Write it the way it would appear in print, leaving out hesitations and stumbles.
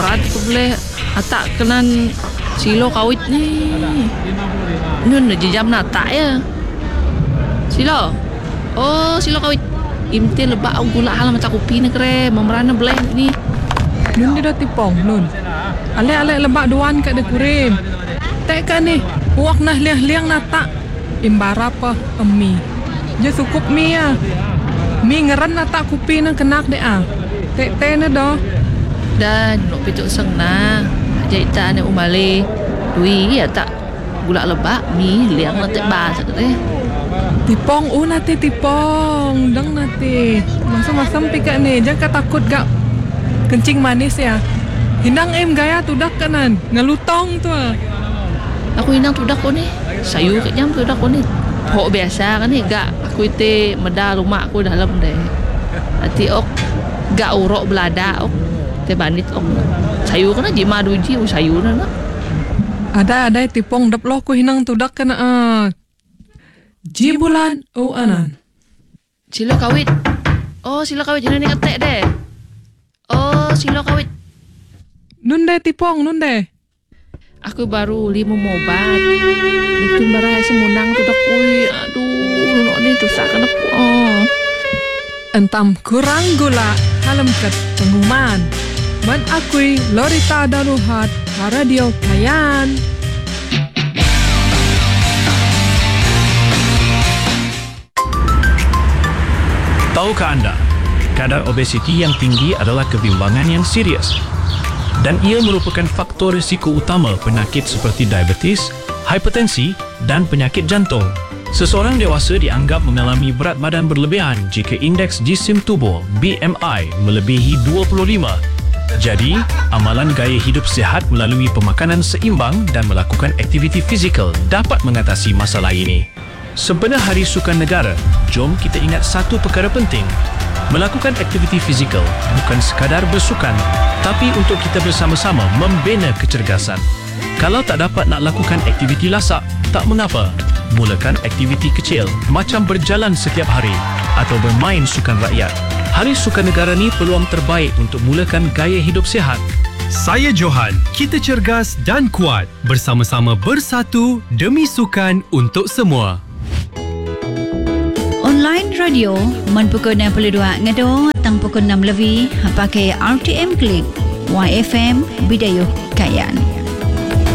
barat ko boleh atak kenan silo kawit ni. Nun jam nata ya. Silo. Oh, silo kawit. Imti lebak au gula halam macam kopi ni kere. Memerana blend ni. Nun dia dah tipong nun. Ale lebak duan kat de kurim. Tek kan ni. Uak nah liang nata. Imbara apa emi. Je sukup mi ya. Mi ngeran nata kopi nang kenak de ah. Tek na do. Dan nak pituk seng na. Jaita ni umale. Dui ya tak gula lebak mi liang letek bas kere. Tipong nanti tipong. Dang nanti. Masa-masa pika ni. Jangan takut gak kencing manis ya. Hinang gaya tudak kanan. Ngelutong tu ah. Aku hinang tudak ko ni. Sayu kat jam tudak ko ni. Hok biasa kan ni. Gak aku ite medal rumah aku dalam deh. Nanti ok gak urok belada ok. Te banit ok. Sayu kan jima duji sayu na nak. Ada tipong dap lo ko hinang tudak kana ah. Jibulan o anan. Silo kawit. Oh, silo kawit ni ketek deh. Oh, silo kawit. Nun deh tipong, nun deh. Aku baru 5 mobat. Itu barai semunang tu dak ui. Aduh, nok ni tu sak aku. Oh. Entam kurang gula halam kat pengumuman. Man akui Lorita Daruhat Radio Kayan. Tahukah anda, kadar obesiti yang tinggi adalah kebimbangan yang serius dan ia merupakan faktor risiko utama penyakit seperti diabetes, hipertensi dan penyakit jantung. Seseorang dewasa dianggap mengalami berat badan berlebihan jika indeks jisim tubuh BMI melebihi 25. Jadi, amalan gaya hidup sihat melalui pemakanan seimbang dan melakukan aktiviti fizikal dapat mengatasi masalah ini. Sempena Hari Sukan Negara, jom kita ingat satu perkara penting. Melakukan aktiviti fizikal bukan sekadar bersukan, tapi untuk kita bersama-sama membina kecergasan. Kalau tak dapat nak lakukan aktiviti lasak, tak mengapa. Mulakan aktiviti kecil macam berjalan setiap hari atau bermain sukan rakyat. Hari Sukan Negara ni peluang terbaik untuk mulakan gaya hidup sihat. Saya Johan, kita cergas dan kuat. Bersama-sama bersatu demi sukan untuk semua. Online radio man pukul 62 ngado tang pukul 6 lebih pakai RTM Klik YFM Bidayuh Kayan.